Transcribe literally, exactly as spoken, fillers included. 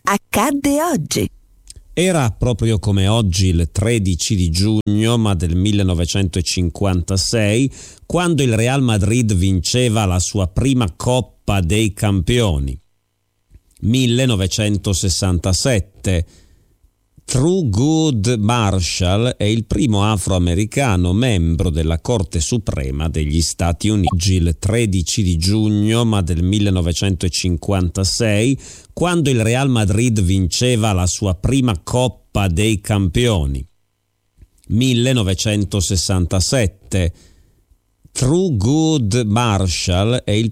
accadde oggi. Era proprio come oggi il tredici di giugno, ma del millenovecentocinquantasei, quando il Real Madrid vinceva la sua prima Coppa dei Campioni. millenovecentosessantasette. Thurgood Marshall è il primo afroamericano membro della Corte Suprema degli Stati Uniti. Il tredici di giugno, ma del millenovecentocinquantasei, quando il Real Madrid vinceva la sua prima Coppa dei Campioni. millenovecentosessantasette. Thurgood Marshall è il